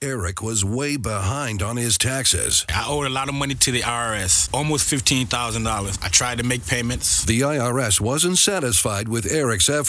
Eric was way behind on his taxes. I owed a lot of money to the IRS, almost $15,000. I tried to make payments. The IRS wasn't satisfied with Eric's efforts.